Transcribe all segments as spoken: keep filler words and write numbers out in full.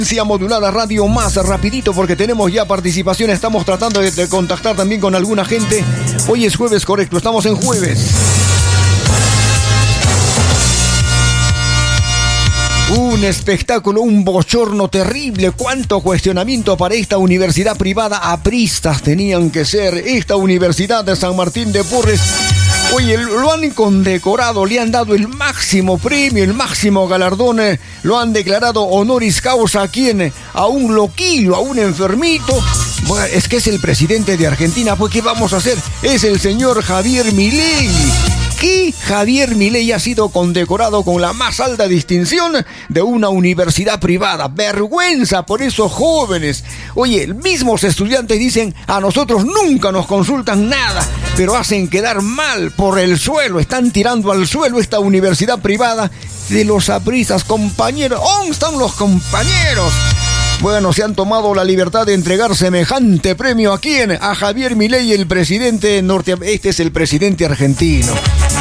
Modulada Radio Más, rapidito porque tenemos ya participación, estamos tratando de, de contactar también con alguna gente. Hoy es jueves, correcto, estamos en jueves. Un espectáculo, un bochorno terrible. Cuánto cuestionamiento para esta universidad privada. Apristas tenían que ser. Esta Universidad de San Martín de Porres. Oye, lo han condecorado, le han dado el máximo premio, el máximo galardón. Lo han declarado honoris causa a quien, a un loquillo, a un enfermito. Bueno, es que es el presidente de Argentina, pues ¿qué vamos a hacer? Es el señor Javier Milei. Que Javier Milei ha sido condecorado con la más alta distinción de una universidad privada. Vergüenza por esos jóvenes. Oye, mismos estudiantes dicen, a nosotros nunca nos consultan nada, pero hacen quedar mal por el suelo. Están tirando al suelo esta universidad privada de los apristas, compañeros. ¿Dónde están los compañeros? Bueno, se han tomado la libertad de entregar semejante premio. ¿A quién? A Javier Milei, el presidente norte... Este es el presidente argentino.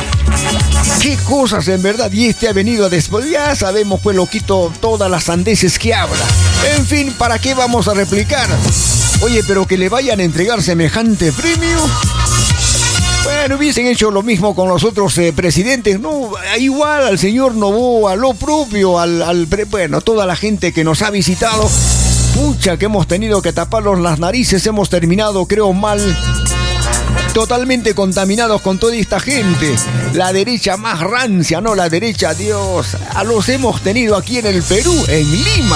Qué cosas, en verdad. Y este ha venido a después. Ya sabemos, pues, loquito, todas las sandeces que habla. En fin, ¿para qué vamos a replicar? Oye, pero que le vayan a entregar semejante premio. Bueno, hubiesen hecho lo mismo con los otros eh, presidentes, no, igual al señor Noboa, lo propio, al, al, bueno, toda la gente que nos ha visitado, pucha, que hemos tenido que taparnos las narices, hemos terminado, creo, mal, totalmente contaminados con toda esta gente, la derecha más rancia, no, la derecha, Dios, a los hemos tenido aquí en el Perú, en Lima,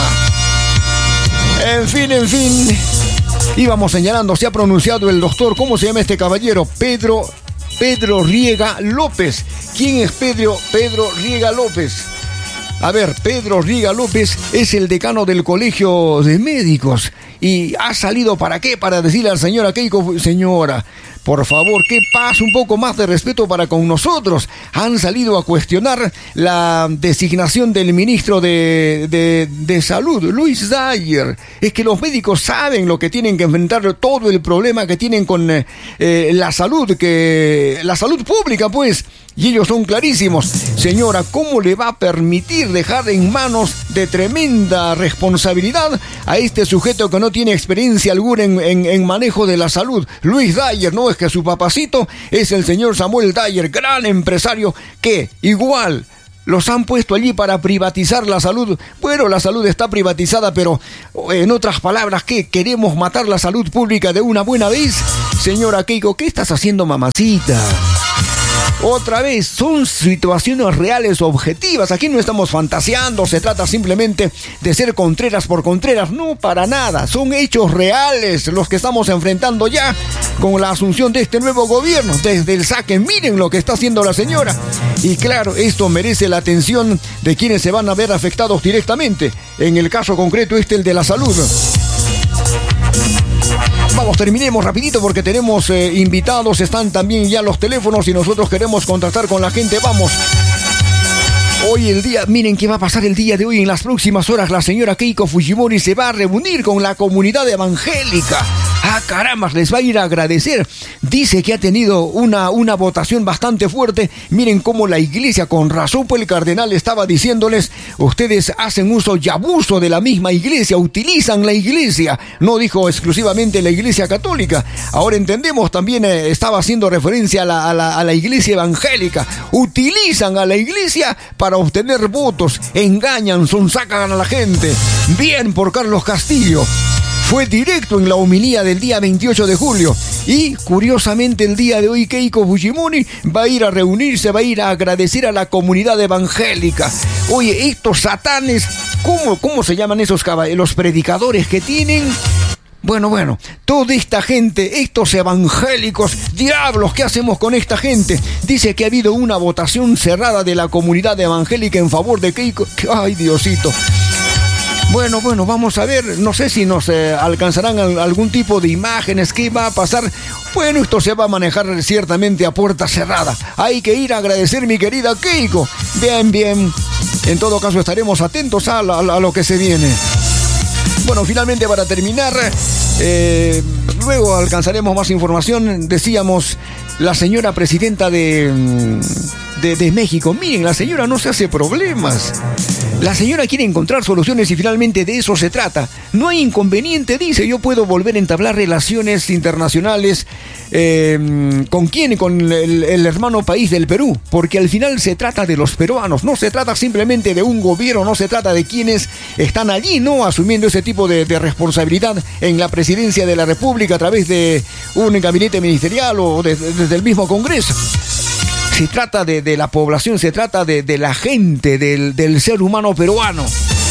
en fin, en fin... Íbamos señalando, se ha pronunciado el doctor, ¿cómo se llama este caballero? Pedro, Pedro Riega López. ¿Quién es Pedro, Pedro Riega López? A ver, Pedro Riega López es el decano del Colegio de Médicos. ¿Y ha salido para qué? Para decirle al señor Keiko, señora, por favor, que pase un poco más de respeto para con nosotros. Han salido a cuestionar la designación del ministro de, de, de Salud, Luis Dyer. Es que los médicos saben lo que tienen que enfrentar, todo el problema que tienen con eh, la salud, que la salud pública, pues. Y ellos son clarísimos. Señora, ¿cómo le va a permitir dejar en manos de tremenda responsabilidad a este sujeto que no tiene experiencia alguna en, en, en manejo de la salud? Luis Dyer, no es que su papacito es el señor Samuel Dyer, gran empresario que igual los han puesto allí para privatizar la salud. Bueno, la salud está privatizada, pero en otras palabras, ¿qué? ¿Queremos matar la salud pública de una buena vez? Señora Keiko, ¿qué estás haciendo, mamacita? Otra vez, son situaciones reales, objetivas. Aquí no estamos fantaseando, se trata simplemente de ser contreras por contreras. No, para nada. Son hechos reales los que estamos enfrentando ya con la asunción de este nuevo gobierno. Desde el saque, miren lo que está haciendo la señora. Y claro, esto merece la atención de quienes se van a ver afectados directamente. En el caso concreto, este, el de la salud. Vamos, terminemos rapidito porque tenemos eh, invitados, están también ya los teléfonos y nosotros queremos contactar con la gente. Vamos. Hoy el día, miren qué va a pasar el día de hoy. En las próximas horas la señora Keiko Fujimori se va a reunir con la comunidad evangélica. Ah, caramba, les va a ir a agradecer. Dice que ha tenido una, una votación bastante fuerte. Miren cómo la iglesia, con razón, pues el cardenal estaba diciéndoles, ustedes hacen uso y abuso de la misma iglesia, utilizan la iglesia. No dijo exclusivamente la iglesia católica. Ahora entendemos, también eh, estaba haciendo referencia a la, a, la, a la iglesia evangélica. Utilizan a la iglesia para obtener votos, engañan, sonsacan a la gente. Bien por Carlos Castillo. Fue directo en la homilía del día veintiocho de julio. Y, curiosamente, el día de hoy Keiko Fujimori va a ir a reunirse, va a ir a agradecer a la comunidad evangélica. Oye, estos satanes, ¿cómo, cómo se llaman esos caballeros? Los predicadores que tienen... Bueno, bueno, toda esta gente, estos evangélicos, diablos, ¿qué hacemos con esta gente? Dice que ha habido una votación cerrada de la comunidad evangélica en favor de Keiko. ¡Ay, Diosito! Bueno, bueno, vamos a ver, no sé si nos eh, alcanzarán algún tipo de imágenes, ¿qué va a pasar? Bueno, esto se va a manejar ciertamente a puerta cerrada. Hay que ir a agradecer, mi querida Keiko. Bien, bien. En todo caso, estaremos atentos a, a, a lo que se viene. Bueno, finalmente, para terminar, eh, luego alcanzaremos más información. Decíamos, la señora presidenta de, de, de México. Miren, la señora no se hace problemas. La señora quiere encontrar soluciones y finalmente de eso se trata. No hay inconveniente, dice, yo puedo volver a entablar relaciones internacionales eh, ¿con quién? Con el, el hermano país del Perú, porque al final se trata de los peruanos, no se trata simplemente de un gobierno, no se trata de quienes están allí, no asumiendo ese tipo de, de responsabilidad en la presidencia de la República a través de un gabinete ministerial o de, de, desde el mismo Congreso. Se trata de, de la población, se trata de, de la gente, del, del ser humano peruano.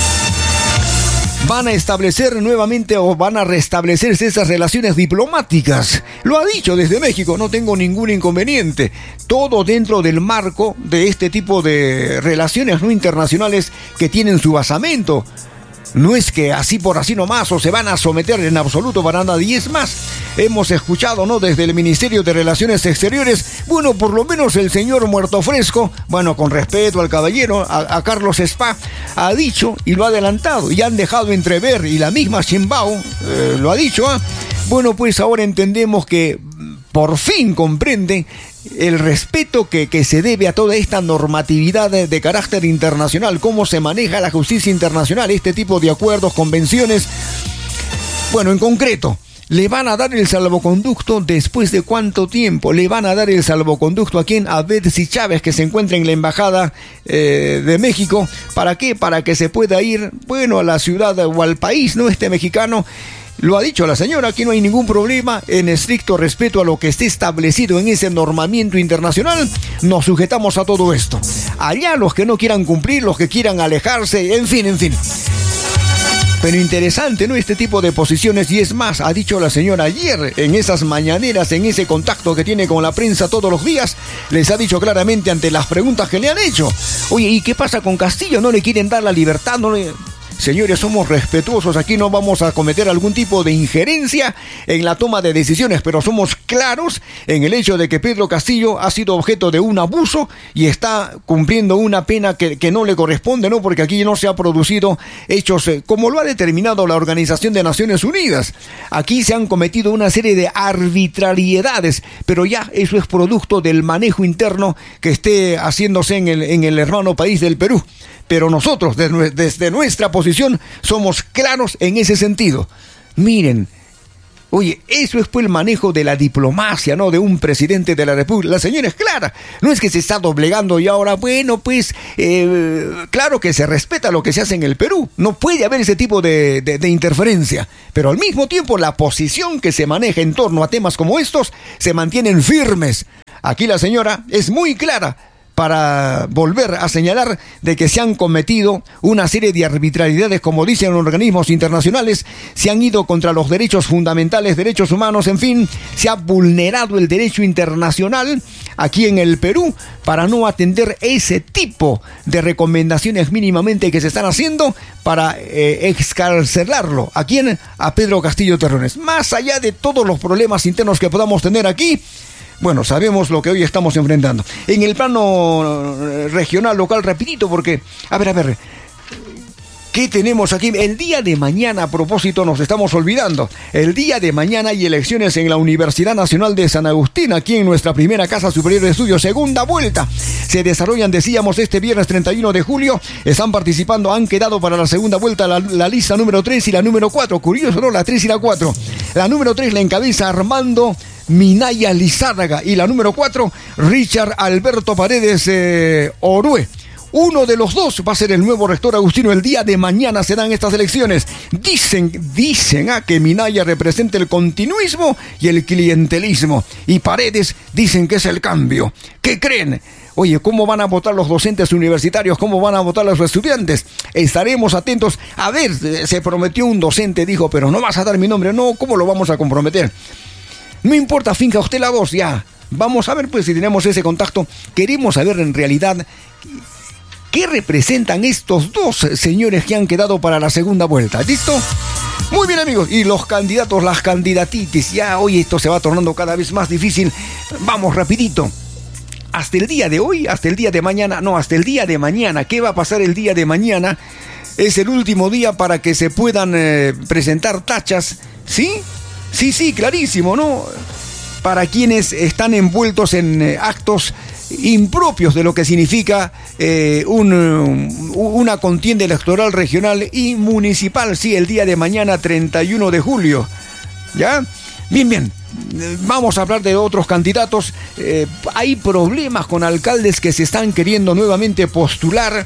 Van a establecer nuevamente o van a restablecerse esas relaciones diplomáticas. Lo ha dicho desde México, no tengo ningún inconveniente. Todo dentro del marco de este tipo de relaciones no internacionales que tienen su basamento. No es que así por así nomás o se van a someter en absoluto para nada. Y es más, hemos escuchado, ¿no?, desde el Ministerio de Relaciones Exteriores, bueno, por lo menos el señor Muerto Fresco, bueno, con respeto al caballero, a, a Carlos Spa, ha dicho y lo ha adelantado y han dejado entrever, y la misma Sheinbaum eh, lo ha dicho, ¿eh? Bueno, pues ahora entendemos que por fin comprenden el respeto que, que se debe a toda esta normatividad de, de carácter internacional, cómo se maneja la justicia internacional, este tipo de acuerdos, convenciones. Bueno, en concreto, ¿le van a dar el salvoconducto después de cuánto tiempo? ¿Le van a dar el salvoconducto a quién? A Betsy Chávez, que se encuentra en la Embajada eh, de México. ¿Para qué? Para que se pueda ir, bueno, a la ciudad o al país, ¿no?, este mexicano. Lo ha dicho la señora, aquí no hay ningún problema, en estricto respeto a lo que esté establecido en ese normamiento internacional, nos sujetamos a todo esto. Allá los que no quieran cumplir, los que quieran alejarse, en fin, en fin. Pero interesante, ¿no?, este tipo de posiciones, y es más, ha dicho la señora ayer, en esas mañaneras, en ese contacto que tiene con la prensa todos los días, les ha dicho claramente ante las preguntas que le han hecho. Oye, ¿y qué pasa con Castillo? ¿No le quieren dar la libertad? ¿No le...? Señores, somos respetuosos, aquí no vamos a cometer algún tipo de injerencia en la toma de decisiones, pero somos claros en el hecho de que Pedro Castillo ha sido objeto de un abuso y está cumpliendo una pena que, que no le corresponde, ¿no? Porque aquí no se ha producido hechos eh, como lo ha determinado la Organización de Naciones Unidas. Aquí se han cometido una serie de arbitrariedades, pero ya eso es producto del manejo interno que esté haciéndose en el, en el hermano país del Perú. Pero nosotros, desde nuestra posición, somos claros en ese sentido. Miren, oye, eso es pues el manejo de la diplomacia, ¿no?, de un presidente de la República. La señora es clara, no es que se está doblegando y ahora, bueno, pues, eh, claro que se respeta lo que se hace en el Perú. No puede haber ese tipo de, de, de interferencia. Pero al mismo tiempo, la posición que se maneja en torno a temas como estos se mantienen firmes. Aquí la señora es muy clara para volver a señalar de que se han cometido una serie de arbitrariedades, como dicen los organismos internacionales, se han ido contra los derechos fundamentales, derechos humanos, en fin, se ha vulnerado el derecho internacional aquí en el Perú para no atender ese tipo de recomendaciones mínimamente que se están haciendo para eh, excarcelarlo. ¿A quién? A Pedro Castillo Terrones. Más allá de todos los problemas internos que podamos tener aquí, bueno, sabemos lo que hoy estamos enfrentando. En el plano regional, local, rapidito, porque, a ver, a ver, ¿qué tenemos aquí? El día de mañana, a propósito, nos estamos olvidando. El día de mañana hay elecciones en la Universidad Nacional de San Agustín, aquí en nuestra primera Casa Superior de Estudios. Segunda vuelta. Se desarrollan, decíamos, este viernes treinta y uno de julio. Están participando, han quedado para la segunda vuelta la, la lista número tres y la número cuatro. Curioso, ¿no? La tres y la cuatro. La número tres la encabeza Armando Minaya Lizárraga y la número cuatro, Richard Alberto Paredes eh, Orue. Uno de los dos va a ser el nuevo rector agustino. El día de mañana se dan estas elecciones. Dicen, dicen ah, que Minaya representa el continuismo y el clientelismo. Y Paredes dicen que es el cambio. ¿Qué creen? Oye, ¿cómo van a votar los docentes universitarios? ¿Cómo van a votar los estudiantes? Estaremos atentos. A ver, se prometió un docente, dijo, pero no vas a dar mi nombre. No, ¿cómo lo vamos a comprometer? No importa, finja usted la voz, ya. Vamos a ver, pues, si tenemos ese contacto. Queremos saber en realidad qué representan estos dos señores que han quedado para la segunda vuelta. ¿Listo? Muy bien, amigos. Y los candidatos, las candidatitis. Ya, hoy esto se va tornando cada vez más difícil. Vamos, rapidito. Hasta el día de hoy, hasta el día de mañana, no, hasta el día de mañana. ¿Qué va a pasar el día de mañana? Es el último día para que se puedan eh, presentar tachas, ¿sí? Sí, sí, clarísimo, ¿no? Para quienes están envueltos en eh, actos impropios de lo que significa eh, un, una contienda electoral regional y municipal, sí, el día de mañana, treinta y uno de julio. ¿Ya? Bien, bien. Vamos a hablar de otros candidatos. Eh, hay problemas con alcaldes que se están queriendo nuevamente postular,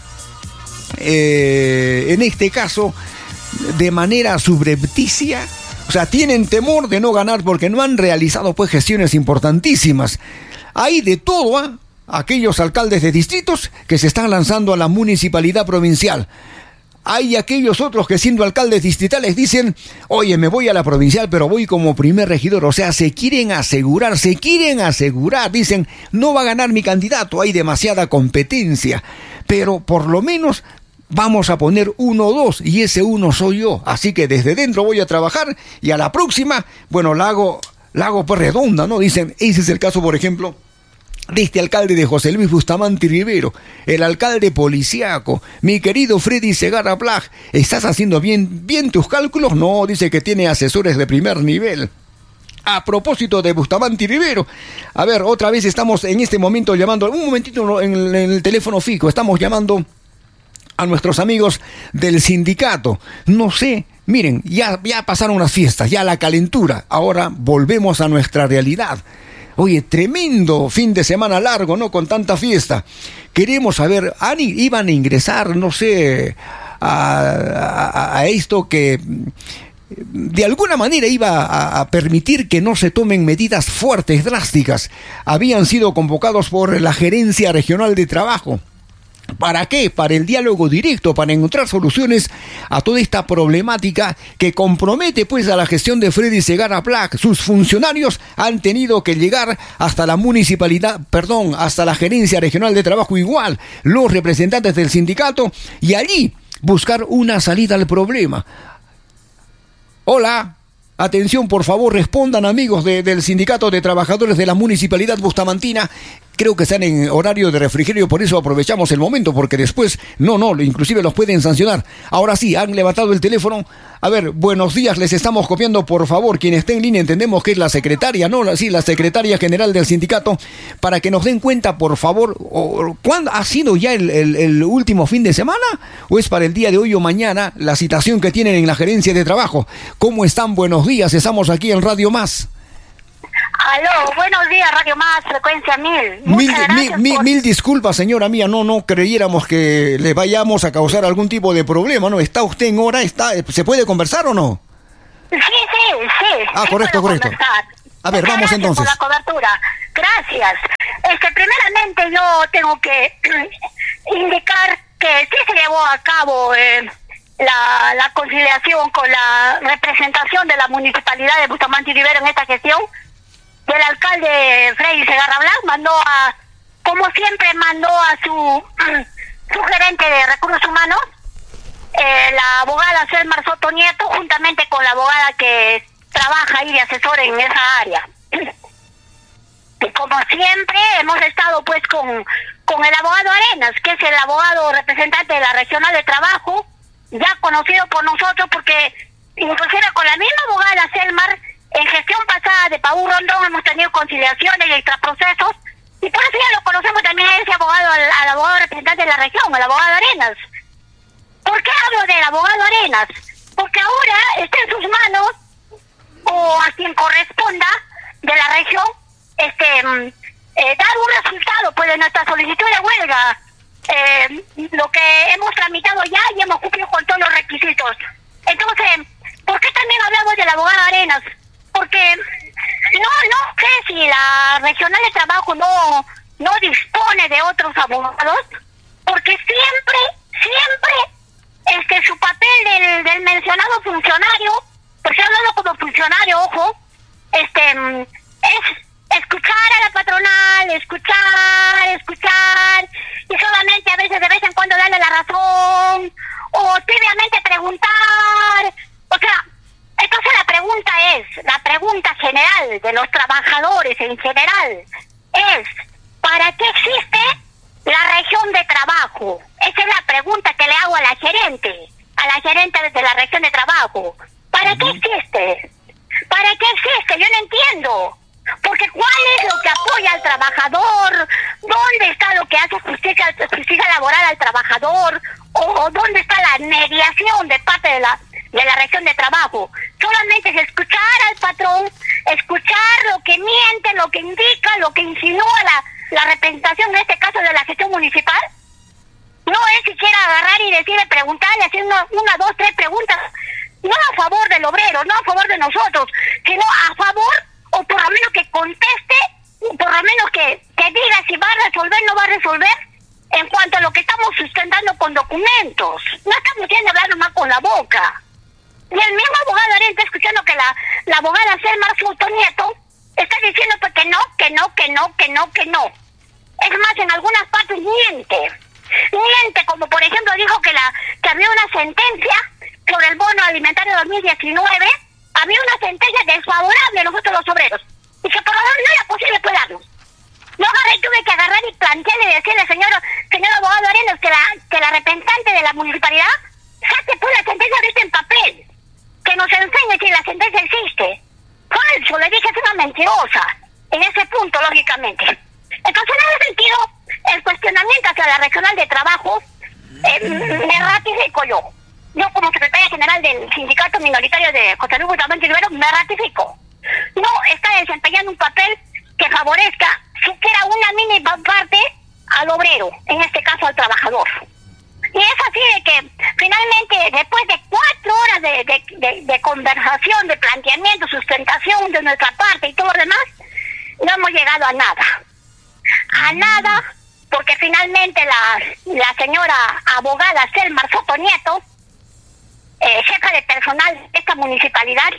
eh, en este caso, de manera subrepticia. O sea, tienen temor de no ganar porque no han realizado pues gestiones importantísimas. Hay de todo, ¿eh? Aquellos alcaldes de distritos que se están lanzando a la municipalidad provincial. Hay aquellos otros que siendo alcaldes distritales dicen, oye, me voy a la provincial, pero voy como primer regidor. O sea, se quieren asegurar, se quieren asegurar. Dicen, no va a ganar mi candidato, hay demasiada competencia. Pero por lo menos vamos a poner uno o dos, y ese uno soy yo. Así que desde dentro voy a trabajar, y a la próxima, bueno, la hago, la hago pues redonda, ¿no? Dicen, ese es el caso, por ejemplo, de este alcalde de José Luis Bustamante Rivero, el alcalde policiaco, mi querido Freddy Segarra Blag. ¿Estás haciendo bien, bien tus cálculos? No, dice que tiene asesores de primer nivel. A propósito de Bustamante Rivero, a ver, otra vez estamos en este momento llamando, un momentito en el, en el teléfono fijo, estamos llamando a nuestros amigos del sindicato. No sé, miren, ya, ya pasaron las fiestas, ya la calentura, ahora volvemos a nuestra realidad. Oye, tremendo fin de semana largo, ¿no? Con tanta fiesta. Queremos saber, Ani, iban a ingresar, no sé, a, a, a esto que de alguna manera iba a, a permitir que no se tomen medidas fuertes, drásticas. Habían sido convocados por la Gerencia Regional de Trabajo. ¿Para qué? Para el diálogo directo, para encontrar soluciones a toda esta problemática que compromete pues a la gestión de Freddy Segarra Blag. Sus funcionarios han tenido que llegar hasta la municipalidad, perdón, hasta la Gerencia Regional de Trabajo, igual los representantes del sindicato, y allí buscar una salida al problema. Hola. Atención, por favor, respondan, amigos de, del Sindicato de Trabajadores de la Municipalidad Bustamantina. Creo que están en horario de refrigerio, por eso aprovechamos el momento, porque después, no, no, inclusive los pueden sancionar. Ahora sí, han levantado el teléfono. A ver, buenos días, les estamos copiando, por favor, quien esté en línea, entendemos que es la secretaria, ¿no? Sí, la secretaria general del sindicato, para que nos den cuenta, por favor, o, ¿cuándo ha sido ya el, el, el último fin de semana? ¿O es para el día de hoy o mañana la citación que tienen en la gerencia de trabajo? ¿Cómo están? Buenos días, estamos aquí en Radio Más. Aló, buenos días, Radio Más, frecuencia mil. Mil, mil, mil, por... mil disculpas, señora mía, no, no creyéramos que le vayamos a causar algún tipo de problema, ¿no? ¿Está usted en hora? ¿Está, ¿Se puede conversar o no? Sí, sí, sí. Ah, sí, correcto, correcto. Conversar. A ver, vamos Gracias entonces. por la cobertura. Gracias. Este, primeramente yo tengo que indicar que sí se llevó a cabo eh, la, la conciliación con la representación de la Municipalidad de Bustamante Rivero en esta gestión. El alcalde Freddy Segarra Blag mandó a, como siempre, mandó a su, su gerente de recursos humanos, eh, la abogada Selmar Soto Nieto, juntamente con la abogada que trabaja ahí de asesor en esa área. Y como siempre, hemos estado pues con, con el abogado Arenas, que es el abogado representante de la Regional de Trabajo, ya conocido por nosotros, porque inclusive con la misma abogada Selmar, en gestión pasada de Paú Rondón hemos tenido conciliaciones y extraprocesos, y por eso ya lo conocemos también a ese abogado, al, al abogado representante de la región, al abogado Arenas. ¿Por qué hablo del abogado Arenas? Porque ahora está en sus manos, o a quien corresponda de la región, este eh, dar un resultado pues de nuestra solicitud de huelga, eh, lo que hemos tramitado ya y hemos cumplido con todos los requisitos. Entonces, ¿por qué también hablamos del abogado Arenas? Porque no no sé si la Regional de Trabajo no no dispone de otros abogados, porque siempre, siempre este su papel del, del mencionado funcionario, porque hablando como funcionario, ojo, este es escuchar a la patronal, escuchar, escuchar, y solamente a veces de vez en cuando darle la razón, o tibiamente preguntar, o sea. Entonces la pregunta es, la pregunta general de los trabajadores en general es, ¿para qué existe la región de trabajo? Esa es la pregunta que le hago a la gerente, a la gerente de la región de trabajo. ¿Para qué existe? ¿Para qué existe? Yo no entiendo. Porque ¿cuál es lo que apoya al trabajador? ¿Dónde está lo que hace justicia, justicia laboral al trabajador? ¿O, o dónde está la mediación de parte de la, de la región de trabajo? Solamente es escuchar al patrón, escuchar lo que miente, lo que indica, lo que insinúa la, la representación, en este caso de la gestión municipal. No es siquiera agarrar y decirle, preguntarle, hacer una, una, dos, tres preguntas, no a favor del obrero, no a favor de nosotros, sino a favor, o por lo menos que conteste, por lo menos que, que diga si va a resolver o no va a resolver, en cuanto a lo que estamos sustentando con documentos. No estamos yendo a hablar nomás con la boca. Y el mismo abogado Arena está escuchando que la, la abogada Selma Soto Nieto está diciendo pues que no, que no, que no, que no, que no. Es más, en algunas partes miente. Miente, como por ejemplo dijo que la que había una sentencia sobre el bono alimentario dos mil diecinueve, había una sentencia desfavorable a nosotros los obreros, y que por lo menos no era posible pues darnos. Yo agarré, tuve que agarrar y plantearle y decirle, señor, señor abogado Arenas, que la, que la representante de la municipalidad saque pues la sentencia ahorita en papel, que nos enseñe si la sentencia existe. Falso, le dije, es una mentirosa, en ese punto, lógicamente. Entonces, en ese sentido, el cuestionamiento hacia la regional de trabajo, eh, me ratifico yo. Yo como secretaria general del sindicato minoritario de José Luis Bustamante Rivero, me ratifico. No está desempeñando un papel que favorezca siquiera una mínima parte al obrero, en este caso al trabajador. Y es así de que finalmente, después de cuatro horas de, de, de, de conversación, de planteamiento, sustentación de nuestra parte y todo lo demás, no hemos llegado a nada. A nada, porque finalmente la, la señora abogada Selma Soto Nieto, eh, jefa de personal de esta municipalidad,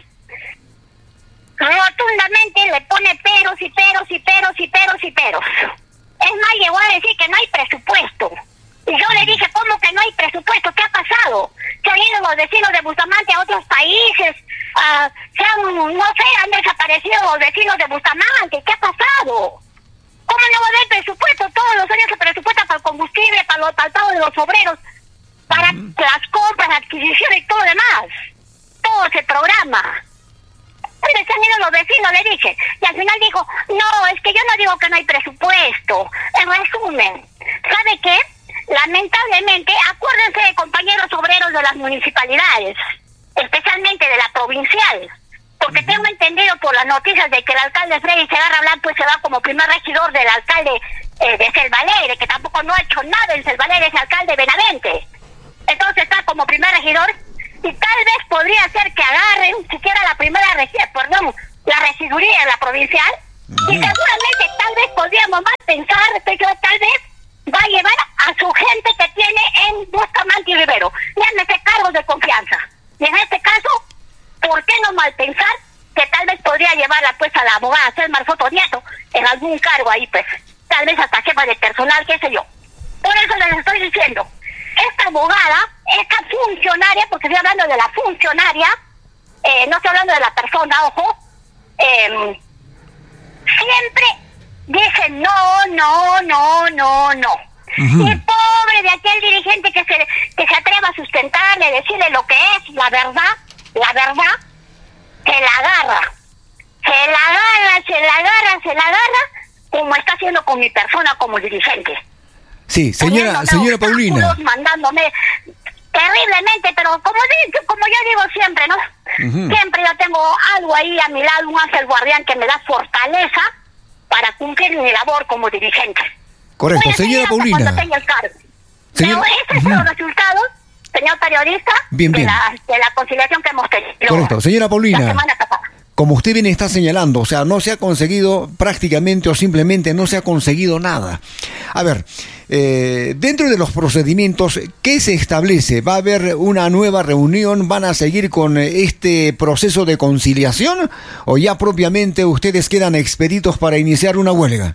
rotundamente le pone peros y peros y peros y peros y peros. Es más, llegó a decir que no hay presupuesto. Y yo le dije, ¿cómo que no hay presupuesto? ¿Qué ha pasado? Se han ido los vecinos de Bustamante a otros países, uh, se han, no sé, han desaparecido los vecinos de Bustamante. ¿Qué ha pasado? ¿Cómo no va a haber presupuesto? Todos los años se presupuesta para el combustible, para los pagados de los obreros, para uh-huh. las compras, adquisiciones y todo lo demás. Todo se programa. Pues se han ido los vecinos, le dije. Y al final dijo, no, es que yo no digo que no hay presupuesto. En resumen, ¿sabe qué? Lamentablemente, acuérdense, compañeros obreros de las municipalidades, especialmente de la provincial, porque uh-huh. tengo entendido por las noticias de que el alcalde Freddy Segarra Blanc pues se va como primer regidor del alcalde eh, de Selvalayre, que tampoco no ha hecho nada en Selvalayre, ese alcalde Benavente. Entonces está como primer regidor, y tal vez podría ser que agarren siquiera la primera regi- perdón, la regiduría de la provincial, uh-huh. y seguramente tal vez podríamos más pensar, pero tal vez va a llevar a su gente que tiene en Bustamante y Rivero, llámese cargos de confianza. Y en este caso, ¿por qué no mal pensar que tal vez podría llevarla pues a la abogada Selma Soto Nieto en algún cargo ahí pues, tal vez hasta jefa de personal, qué sé yo? Por eso les estoy diciendo, esta abogada, esta funcionaria, porque estoy hablando de la funcionaria, eh, no estoy hablando de la persona, ojo, eh, siempre dice no, no, no, no, no. Uh-huh. Y pobre de aquel dirigente que se que se atreva a sustentarle, decirle lo que es, la verdad, la verdad, se la agarra. Se la agarra, se la agarra, se la agarra, como está haciendo con mi persona como dirigente. Sí, señora, señora Paulina. Mandándome terriblemente, pero como, digo, como yo digo siempre, ¿no? Uh-huh. Siempre yo tengo algo ahí a mi lado, un ángel guardián que me da fortaleza para cumplir mi labor como dirigente. Correcto, señora Paulina. Señor... Pero esos son uh-huh. los resultados, señor periodista, bien, bien. De, la, de la conciliación que hemos tenido. Correcto, señora Paulina. La semana pasada. Como usted bien está señalando, o sea, no se ha conseguido prácticamente o simplemente no se ha conseguido nada. A ver, eh, dentro de los procedimientos, ¿qué se establece? ¿Va a haber una nueva reunión? ¿Van a seguir con este proceso de conciliación? ¿O ya propiamente ustedes quedan expeditos para iniciar una huelga?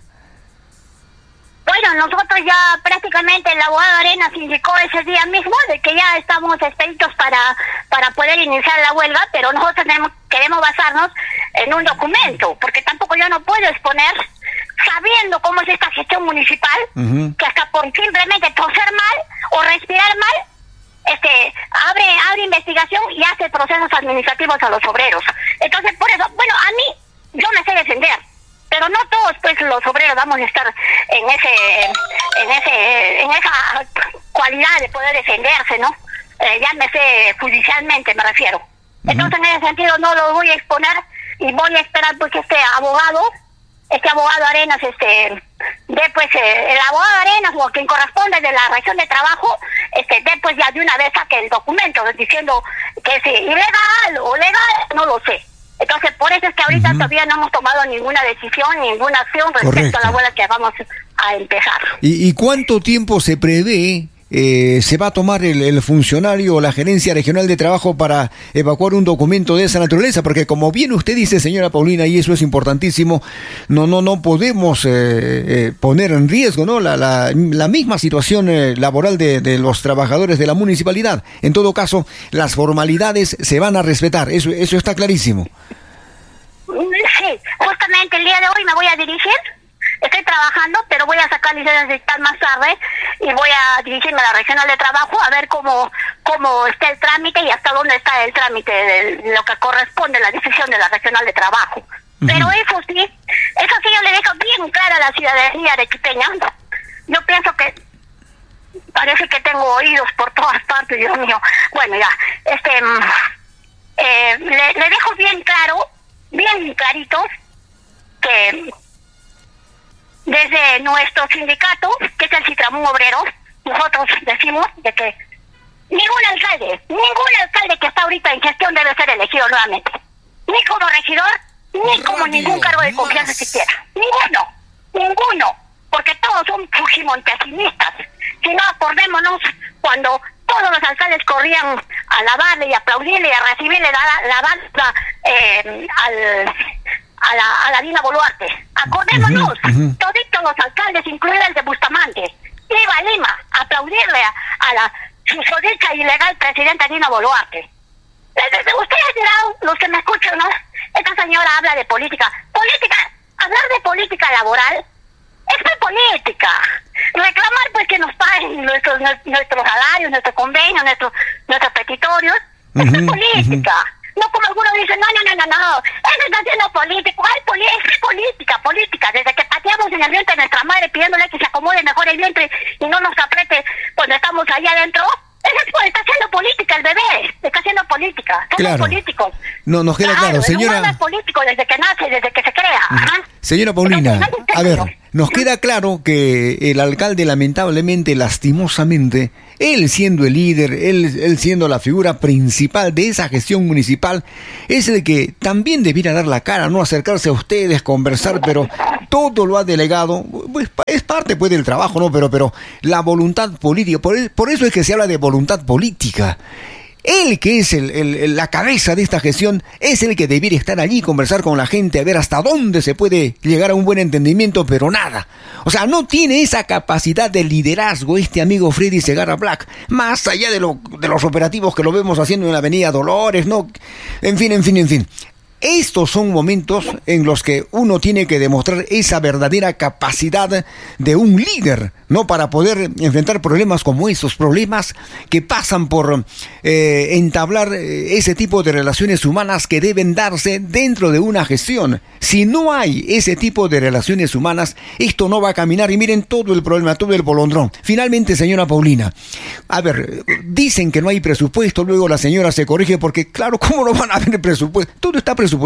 Bueno, nosotros ya prácticamente el abogado Arenas indicó ese día mismo de que ya estamos expeditos para para poder iniciar la huelga, pero nosotros tenemos, queremos basarnos en un documento, porque tampoco yo no puedo exponer, sabiendo cómo es esta gestión municipal, uh-huh. que hasta por simplemente toser mal o respirar mal, este abre abre investigación y hace procesos administrativos a los obreros. Entonces, por eso, bueno, a mí, yo me sé defender, pero no todos, pues, los obreros vamos a estar en ese, en ese, en esa cualidad de poder defenderse, ¿no? Eh, llámese judicialmente, me refiero. Uh-huh. Entonces, en ese sentido, no lo voy a exponer y voy a esperar porque este abogado, este abogado Arenas, este, de pues, eh, el abogado Arenas, o quien corresponde de la región de trabajo, este, de pues ya de una vez saque el documento diciendo que es ilegal o legal, no lo sé. Entonces, por eso es que ahorita uh-huh. todavía no hemos tomado ninguna decisión, ninguna acción respecto Correcto. a la huelga que vamos a empezar. ¿Y, y cuánto tiempo se prevé eh, se va a tomar el, el funcionario o la gerencia regional de trabajo para evacuar un documento de esa naturaleza? Porque como bien usted dice, señora Paulina, y eso es importantísimo, no no no podemos eh, eh, poner en riesgo, ¿no?, la, la, la misma situación eh, laboral de, de los trabajadores de la municipalidad. En todo caso, las formalidades se van a respetar, eso, eso está clarísimo. Sí, justamente el día de hoy me voy a dirigir. Estoy trabajando, pero voy a sacar licencia digital más tarde y voy a dirigirme a la regional de trabajo a ver cómo cómo está el trámite y hasta dónde está el trámite de lo que corresponde a la decisión de la regional de trabajo. Uh-huh. Pero eso sí, eso sí yo le dejo bien clara a la ciudadanía arequipeña. Yo pienso que parece que tengo oídos por todas partes, Dios mío. Bueno, ya, este, eh, le, le dejo bien claro, bien claritos, que desde nuestro sindicato, que es el Citramún Obrero, nosotros decimos de que ningún alcalde, ningún alcalde que está ahorita en gestión debe ser elegido nuevamente. Ni como regidor, ni como ningún cargo de confianza siquiera. Ninguno, ninguno. Porque todos son fujimontesinistas. Si no, acordémonos cuando todos los alcaldes corrían a alabarle y aplaudirle y a recibirle la, la banda eh, al... a la, a la Dina Boluarte. Acordémonos, uh-huh, uh-huh. toditos los alcaldes, incluido el de Bustamante, iba a Lima a aplaudirle a, a la susodicha ilegal presidenta Dina Boluarte. Ustedes dirán, los que me escuchan, ¿no? Esta señora habla de política. Política, hablar de política laboral es muy política. Reclamar pues que nos paguen nuestros nuestros salarios, nuestros convenios, nuestros nuestros petitorios, uh-huh, es muy política. Uh-huh. No como algunos dicen, no, no, no, no, no, eso está haciendo político, hay poli es política, política, desde que pateamos en el vientre de nuestra madre pidiéndole que se acomode mejor el vientre y no nos apriete cuando estamos allá adentro, eso está haciendo política el bebé, está haciendo política, somos claro. políticos. No, nos queda claro, claro señora. El es político desde que nace, desde que se crea. Ajá. Señora Paulina, a ver, nos queda claro que el alcalde lamentablemente, lastimosamente, él siendo el líder, él, él siendo la figura principal de esa gestión municipal, es el que también debiera dar la cara, no acercarse a ustedes, conversar, pero todo lo ha delegado, pues es parte pues del trabajo, ¿no? Pero, pero la voluntad política, por, por eso es que se habla de voluntad política. Él, que es el, el, la cabeza de esta gestión, es el que debiera estar allí, conversar con la gente, a ver hasta dónde se puede llegar a un buen entendimiento, pero nada. O sea, no tiene esa capacidad de liderazgo este amigo Freddy Segarra Black, más allá de, lo, de los operativos que lo vemos haciendo en la avenida Dolores, ¿no? En fin, en fin, en fin. Estos son momentos en los que uno tiene que demostrar esa verdadera capacidad de un líder, ¿no? Para poder enfrentar problemas como esos, problemas que pasan por eh, entablar ese tipo de relaciones humanas que deben darse dentro de una gestión. Si no hay ese tipo de relaciones humanas, esto no va a caminar. Y miren todo el problema, todo el bolondrón. Finalmente, señora Paulina, a ver, dicen que no hay presupuesto, luego la señora se corrige porque, claro, ¿cómo no van a haber presupuesto? Todo está presupuestado.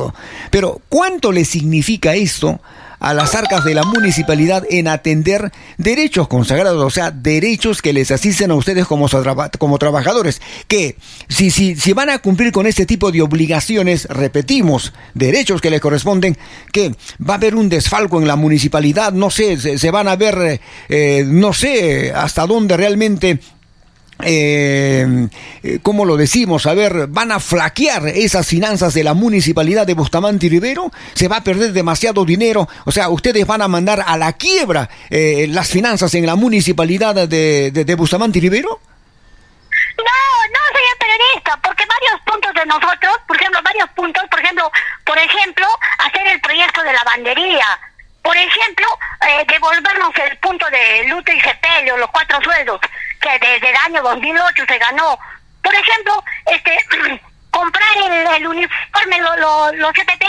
Pero ¿cuánto le significa esto a las arcas de la municipalidad en atender derechos consagrados, o sea, derechos que les asisten a ustedes como, como trabajadores? Que si, si, si van a cumplir con este tipo de obligaciones, repetimos, derechos que les corresponden, que va a haber un desfalco en la municipalidad, no sé, se, se van a ver, eh, no sé hasta dónde realmente... Eh, ¿cómo lo decimos? A ver, ¿van a flaquear esas finanzas de la municipalidad de Bustamante y Rivero? ¿Se va a perder demasiado dinero? O sea, ¿ustedes van a mandar a la quiebra eh, las finanzas en la municipalidad de, de, de Bustamante y Rivero? No, no, señor periodista, porque varios puntos de nosotros, por ejemplo, varios puntos, por ejemplo, por ejemplo, hacer el proyecto de lavandería. Por ejemplo, eh, devolvernos el punto de luto y sepelio, los cuatro sueldos que desde el año dos mil ocho se ganó. Por ejemplo, este comprar el, el uniforme, lo, lo, los C P Ps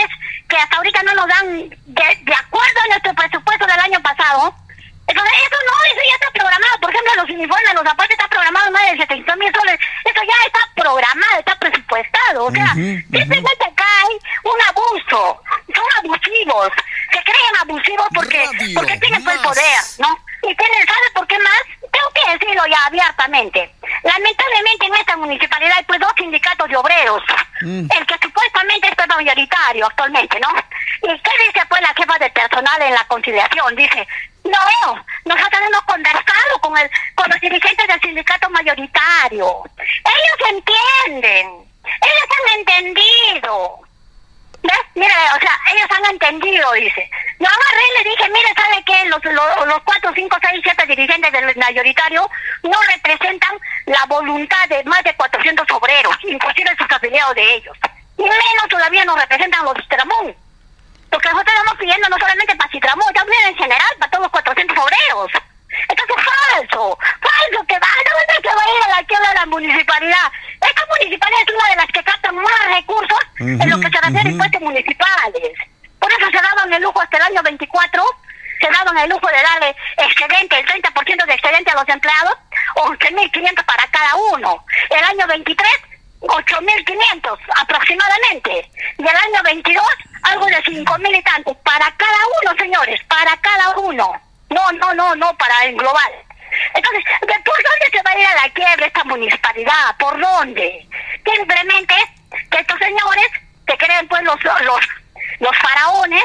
que hasta ahorita no nos dan de, de acuerdo a nuestro presupuesto del año pasado. Entonces, eso no, eso ya está programado. Por ejemplo, los uniformes, los zapatos, está programado más de setecientos mil soles. Eso ya está programado, está presupuestado. O sea, uh-huh, simplemente uh-huh. acá hay un abuso. Son abusivos. Se creen abusivos porque Radio, porque tienen más. el poder, ¿no? Y tienen, ¿sabes por qué más? Tengo que decirlo ya abiertamente. Lamentablemente en esta municipalidad hay pues dos sindicatos de obreros. Mm. El que supuestamente es mayoritario actualmente, ¿no? ¿Y qué dice pues la jefa de personal en la conciliación? Dice, no, nosotros hemos conversado con el con los dirigentes del sindicato mayoritario. Ellos entienden, ellos han entendido. ¿Ves? Mira, o sea, ellos han entendido, dice. Yo agarré y le dije, mire, ¿sabe qué? Los, los, los cuatro, cinco, seis, siete dirigentes del mayoritario no representan la voluntad de más de cuatrocientos obreros, inclusive sus afiliados de ellos. Y menos todavía nos representan los Citramón. Porque nosotros estamos pidiendo no solamente para Citramón, también en general para todos los cuatrocientos obreros. Entonces, falso, falso, que va, ¿dónde se va a ir a la quiebra de la municipalidad? Esta municipalidad es una de las que captan más recursos uh-huh, en lo que se refiere a uh-huh. impuestos municipales. Por eso se daban el lujo hasta el año veinticuatro, se daban el lujo de darle excedente, el treinta por ciento de excedente a los empleados, once mil quinientos para cada uno. El año veintitrés, ocho mil quinientos aproximadamente. Y el año veintidós, algo de cinco mil y tantos. Para cada uno, señores, para cada uno. No, no, no, no, para el global. Entonces, ¿por dónde se va a ir a la quiebra esta municipalidad? ¿Por dónde? Simplemente que estos señores se creen pues los, los, los faraones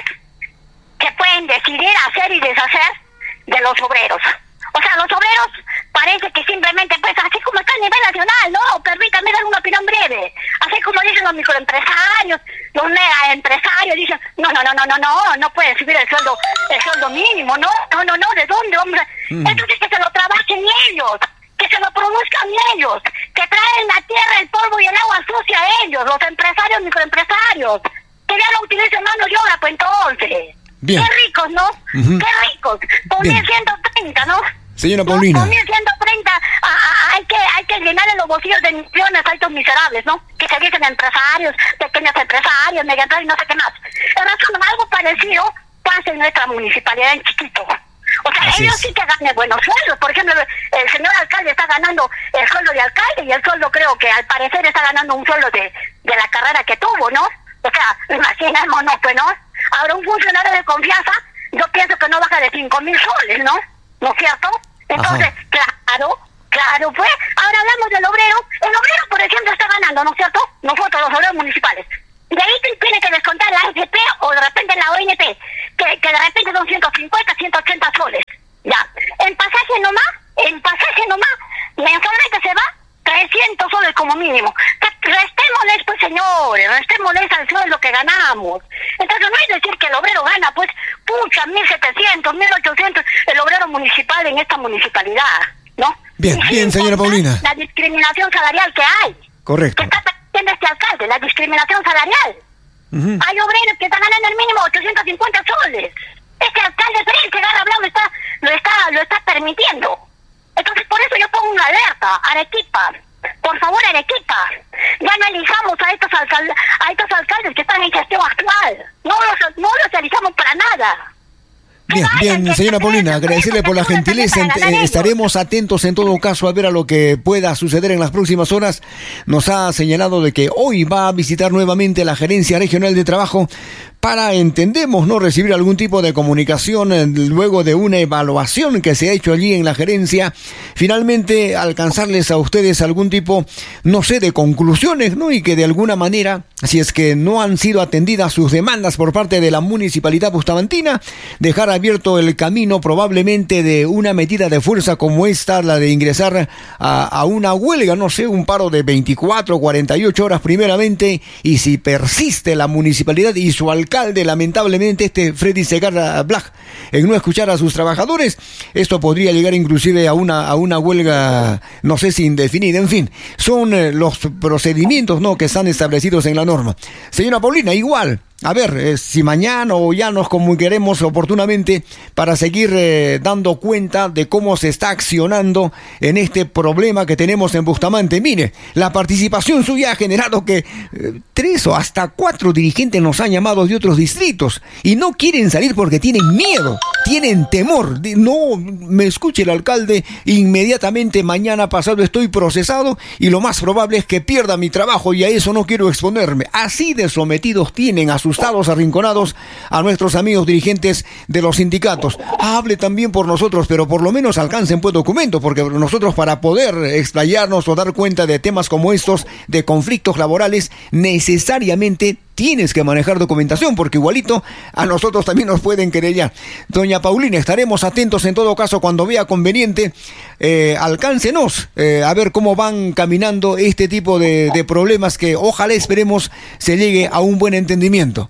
que pueden decidir hacer y deshacer de los obreros. O sea, los obreros parece que simplemente, pues, así como está a nivel nacional, no, permítanme dar una opinión breve. Así como dicen los microempresarios, los mega empresarios, dicen, no, no, no, no, no, no, no pueden subir el sueldo, el sueldo mínimo, no, no, no, no, ¿de dónde, hombre? Mm. Entonces que se lo trabajen ellos, que se lo produzcan ellos, que traen la tierra, el polvo y el agua sucia a ellos, los empresarios, microempresarios, que ya no utilicen mano de obra, pues entonces. Bien. Qué ricos, ¿no? Uh-huh. Qué ricos, con mil ciento treinta, ¿no? Señora Paulina. Con mil ciento treinta a, a, hay que hay que llenarle los bolsillos de millones a estos miserables, ¿no? Que se dicen empresarios, pequeños empresarios, mega empresarios y no sé qué más. En razón, algo parecido pasa en nuestra municipalidad en Chiquito. O sea, Así ellos es. sí que ganan buenos sueldos. Por ejemplo, el señor alcalde está ganando el sueldo de alcalde y el sueldo creo que al parecer está ganando un sueldo de, de la carrera que tuvo, ¿no? O sea, imaginémonos, pues, ¿no? Ahora un funcionario de confianza, yo pienso que no baja de cinco mil soles, ¿no? ¿No es cierto? Entonces, Ajá. claro, claro, pues, ahora hablamos del obrero. El obrero, por ejemplo, está ganando, ¿no es cierto? Nosotros, los obreros municipales. De ahí tiene que descontar la A F P o de repente la O N P, que, que de repente son ciento cincuenta, ciento ochenta soles. Ya. En pasaje nomás, en pasaje nomás, mensualmente se va trescientos soles como mínimo. Restémosles, pues, señores, restémosles al sueldo que ganamos. Entonces no es decir que el obrero gana, pues, pucha, mil setecientos, mil ochocientos, el obrero municipal en esta municipalidad, ¿no? Bien, y bien, señora Paulina. La discriminación salarial que hay. Correcto. Que está haciendo este alcalde, la discriminación salarial. Uh-huh. Hay obreros que están ganando el mínimo ochocientos cincuenta soles. Este alcalde Frente Garra Blau lo está, lo está, lo está permitiendo. Entonces, por eso yo pongo una alerta, Arequipa. Por favor, Arequipa, ya analizamos a estos alcaldes, a estos alcaldes que están en gestión actual. No los, no los analizamos para nada. Bien, bien, señora Paulina, agradecerle por la gentileza. Eh, estaremos atentos en todo caso a ver a lo que pueda suceder en las próximas horas. Nos ha señalado de que hoy va a visitar nuevamente la Gerencia Regional de Trabajo para, entendemos, no recibir algún tipo de comunicación eh, luego de una evaluación que se ha hecho allí en la gerencia. Finalmente, alcanzarles a ustedes algún tipo, no sé, de conclusiones, ¿no? Y que de alguna manera, si es que no han sido atendidas sus demandas por parte de la Municipalidad Bustamantina, dejar abierto el camino probablemente de una medida de fuerza como esta, la de ingresar a, a una huelga, no sé, un paro de veinticuatro, cuarenta y ocho horas primeramente, y si persiste la municipalidad y su alcalde, lamentablemente este Freddy Segarra Black, en no escuchar a sus trabajadores, esto podría llegar inclusive a una, a una huelga, no sé si indefinida. En fin, son eh, los procedimientos, ¿no?, que están establecidos en la norma. Señora Paulina, igual, a ver, eh, si mañana o ya nos comunicaremos oportunamente para seguir eh, dando cuenta de cómo se está accionando en este problema que tenemos en Bustamante. Mire, la participación suya ha generado que eh, tres o hasta cuatro dirigentes nos han llamado de otros distritos y no quieren salir porque tienen miedo, tienen temor. No me escuche el alcalde, inmediatamente mañana pasado estoy procesado y lo más probable es que pierda mi trabajo y a eso no quiero exponerme. Así de sometidos tienen, asustados, arrinconados a nuestros amigos dirigentes de los sindicatos. Hable también por nosotros, pero por lo menos alcancen pues documento, porque nosotros para poder explayarnos o dar cuenta de temas como estos, de conflictos laborales, necesariamente tienes que manejar documentación, porque igualito a nosotros también nos pueden querellar. Doña Paulina, estaremos atentos en todo caso cuando vea conveniente. Eh, alcáncenos eh, a ver cómo van caminando este tipo de, de problemas que ojalá esperemos se llegue a un buen entendimiento.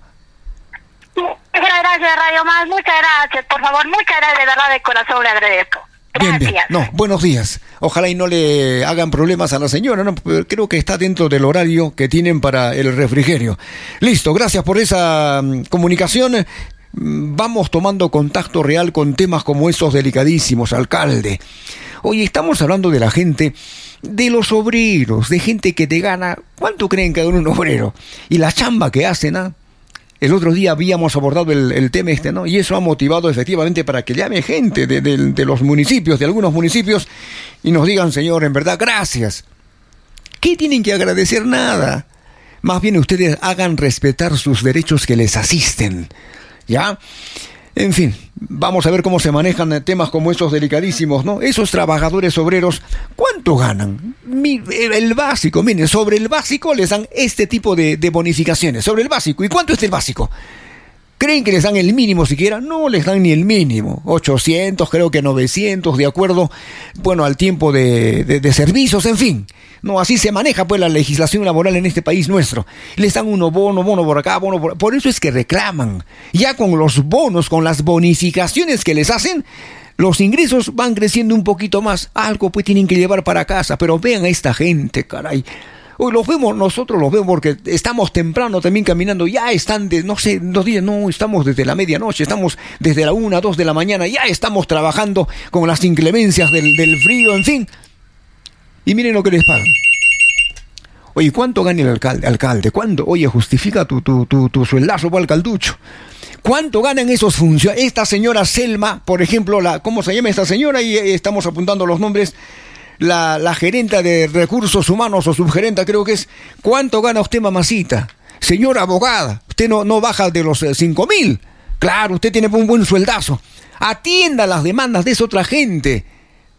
Muchas gracias, Radio Más, muchas gracias, por favor, muchas gracias, de verdad, de corazón le agradezco. Bien, bien. No, buenos días. Ojalá y no le hagan problemas a la señora, ¿no? Creo que está dentro del horario que tienen para el refrigerio. Listo, gracias por esa um, comunicación. Vamos tomando contacto real con temas como estos delicadísimos, alcalde. Oye, estamos hablando de la gente, de los obreros, de gente que te gana. ¿Cuánto creen que gana un obrero? Y la chamba que hacen, ¿ah? El otro día habíamos abordado el, el tema este, ¿no? Y eso ha motivado efectivamente para que llame gente de, de, de los municipios, de algunos municipios, y nos digan, señor, en verdad, gracias. ¿Qué tienen que agradecer? Nada. Más bien ustedes hagan respetar sus derechos que les asisten, ¿ya? En fin, vamos a ver cómo se manejan temas como estos delicadísimos, ¿no? Esos trabajadores obreros, ¿cuánto ganan? Mi, el básico, miren, sobre el básico les dan este tipo de, de bonificaciones, sobre el básico. ¿Y cuánto es el básico? ¿Creen que les dan el mínimo siquiera? No les dan ni el mínimo. ochocientos, creo que novecientos, de acuerdo, bueno, al tiempo de, de, de servicios, en fin. No, así se maneja pues la legislación laboral en este país nuestro. Les dan uno bono, bono por acá, bono por... Por eso es que reclaman. Ya con los bonos, con las bonificaciones que les hacen, los ingresos van creciendo un poquito más. Algo pues tienen que llevar para casa. Pero vean a esta gente, caray. Hoy los vemos, nosotros los vemos porque estamos temprano también caminando, ya están, de, no sé, nos dicen, no, estamos desde la medianoche, estamos desde la una, dos de la mañana, ya estamos trabajando con las inclemencias del, del frío, en fin. Y miren lo que les pagan. Oye, ¿cuánto gana el alcalde? alcalde? ¿Cuánto? Oye, justifica tu, tu, tu, tu sueldazo para el calducho. ¿Cuánto ganan esos funcionarios? Esta señora Selma, por ejemplo, la, ¿cómo se llama esta señora? Y eh, estamos apuntando los nombres. La, la gerenta de recursos humanos o subgerenta creo que es. ¿Cuánto gana usted, mamacita? Señora abogada, usted no, no baja de los cinco mil. Claro, usted tiene un buen sueldazo. Atienda las demandas de esa otra gente.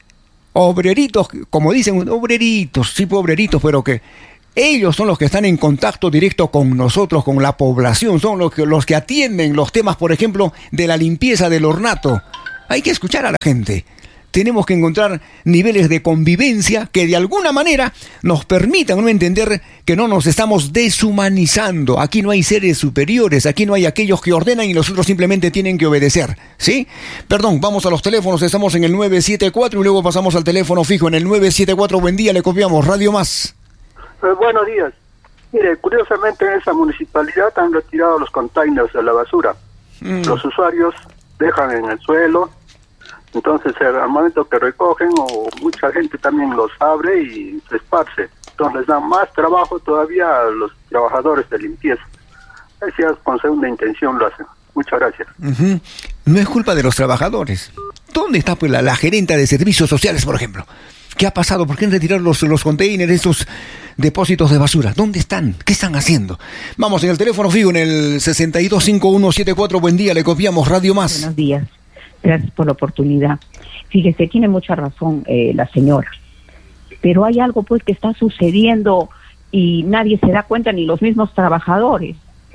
Obreritos, como dicen, obreritos, sí, obreritos, pero que ellos son los que están en contacto directo con nosotros, con la población. Son los que, los que atienden los temas, por ejemplo, de la limpieza del ornato. Hay que escuchar a la gente. Tenemos que encontrar niveles de convivencia que de alguna manera nos permitan no entender que no nos estamos deshumanizando. Aquí no hay seres superiores, aquí no hay aquellos que ordenan y los otros simplemente tienen que obedecer, ¿sí? Perdón, vamos a los teléfonos, estamos en el nueve siete cuatro y luego pasamos al teléfono fijo en el nueve siete cuatro. Buen día, le copiamos, Radio Más. Eh, buenos días. Mire, curiosamente en esa municipalidad han retirado los containers de la basura. Mm. Los usuarios dejan en el suelo. Entonces, al momento que recogen, o mucha gente también los abre y se esparce. Entonces, les dan más trabajo todavía a los trabajadores de limpieza. Así es, con segunda intención lo hacen. Muchas gracias. Uh-huh. No es culpa de los trabajadores. ¿Dónde está pues la, la gerenta de servicios sociales, por ejemplo? ¿Qué ha pasado? ¿Por qué han retirado los, los containers, esos depósitos de basura? ¿Dónde están? ¿Qué están haciendo? Vamos, en el teléfono fijo, en el sesenta y dos cincuenta y uno setenta y cuatro. Buen día, le copiamos, Radio Más. Buenos días. Gracias por la oportunidad. Fíjese, tiene mucha razón eh, la señora, pero hay algo pues que está sucediendo y nadie se da cuenta, ni los mismos trabajadores.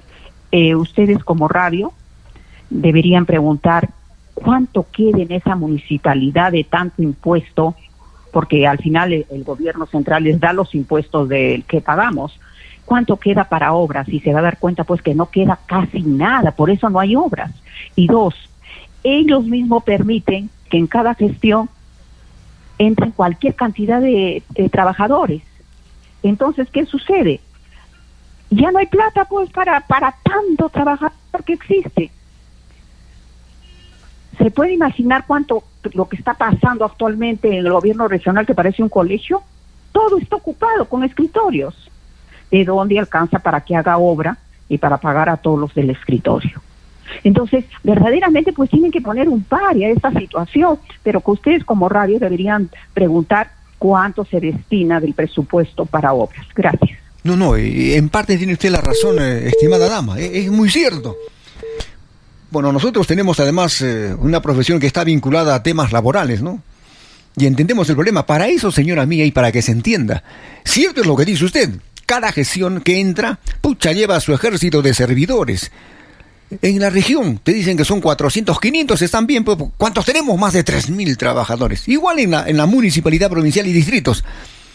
Eh, ustedes como radio deberían preguntar cuánto queda en esa municipalidad de tanto impuesto, porque al final el, el gobierno central les da los impuestos del que pagamos. ¿Cuánto queda para obras? Y se va a dar cuenta pues que no queda casi nada, por eso no hay obras. Y dos, ellos mismos permiten que en cada gestión entren cualquier cantidad de, de trabajadores. Entonces, ¿qué sucede? ya no hay plata pues para, para tanto trabajador que existe. ¿Se puede imaginar cuánto lo que está pasando actualmente en el gobierno regional, que parece un colegio? Todo está ocupado con escritorios. ¿De dónde alcanza para que haga obra y para pagar a todos los del escritorio? Entonces, verdaderamente pues tienen que poner un pare a esta situación, pero que ustedes como radio deberían preguntar cuánto se destina del presupuesto para obras. Gracias. No, no, en parte tiene usted la razón, eh, estimada dama, es, es muy cierto. Bueno, nosotros tenemos además eh, una profesión que está vinculada a temas laborales, ¿no? Y entendemos el problema. Para eso, señora mía, y para que se entienda, cierto es lo que dice usted. Cada gestión que entra, pucha, lleva a su ejército de servidores. En la región te dicen que son cuatrocientos, quinientos, están bien, pues ¿cuántos tenemos? Más de tres mil trabajadores. Igual en la, en la municipalidad provincial y distritos.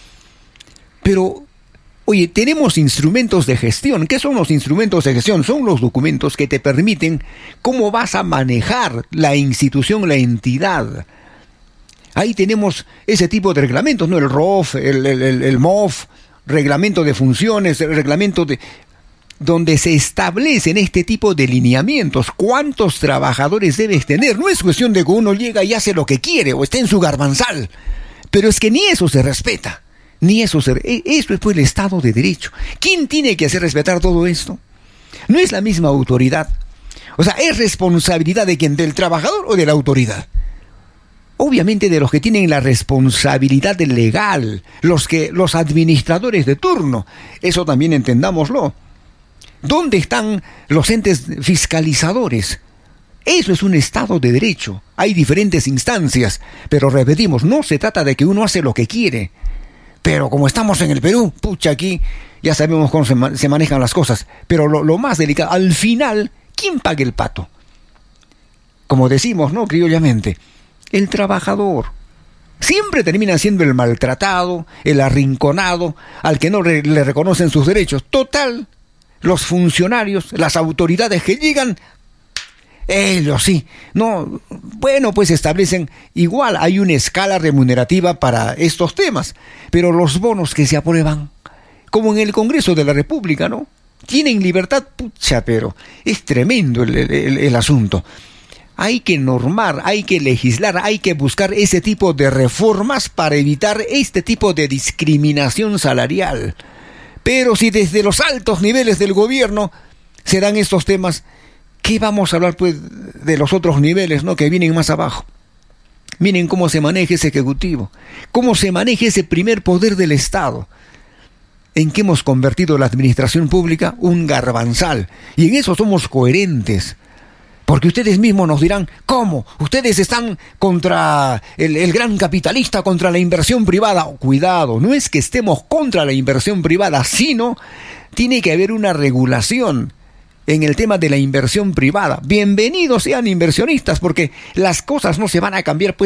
Pero, oye, tenemos instrumentos de gestión. ¿Qué son los instrumentos de gestión? Son los documentos que te permiten cómo vas a manejar la institución, la entidad. Ahí tenemos ese tipo de reglamentos, ¿no? El R O F, el, el, el, el M O F, reglamento de funciones, el reglamento de... donde se establecen este tipo de lineamientos. ¿Cuántos trabajadores debes tener? No es cuestión de que uno llega y hace lo que quiere o está en su garbanzal. Pero es que ni eso se respeta. Ni eso se... Esto es pues el Estado de Derecho. ¿Quién tiene que hacer respetar todo esto? No es la misma autoridad. O sea, ¿es responsabilidad de quién? ¿Del trabajador o de la autoridad? Obviamente de los que tienen la responsabilidad legal, los que, los administradores de turno. Eso también entendámoslo. ¿Dónde están los entes fiscalizadores? Eso es un Estado de Derecho. Hay diferentes instancias, pero repetimos, no se trata de que uno hace lo que quiere. Pero como estamos en el Perú, pucha, aquí ya sabemos cómo se, ma- se manejan las cosas. Pero lo, lo más delicado, al final, ¿quién paga el pato? Como decimos, ¿no? Criollamente, el trabajador. Siempre termina siendo el maltratado, el arrinconado, al que no re- le reconocen sus derechos. Total, los funcionarios, las autoridades que llegan, ellos sí, no, bueno, pues establecen, igual hay una escala remunerativa para estos temas, pero los bonos que se aprueban, como en el Congreso de la República, ¿no? Tienen libertad, pucha, pero es tremendo el, el, el asunto. Hay que normar, hay que legislar, hay que buscar ese tipo de reformas para evitar este tipo de discriminación salarial. Pero si desde los altos niveles del gobierno se dan estos temas, ¿qué vamos a hablar pues de los otros niveles, ¿no? Que vienen más abajo? Miren cómo se maneja ese ejecutivo, cómo se maneja ese primer poder del Estado, en que hemos convertido la administración pública un garbanzal. Y en eso somos coherentes. Porque ustedes mismos nos dirán, ¿cómo? Ustedes están contra el, el gran capitalista, contra la inversión privada. Oh, cuidado, no es que estemos contra la inversión privada, sino tiene que haber una regulación en el tema de la inversión privada. Bienvenidos sean inversionistas, porque las cosas no se van a cambiar pues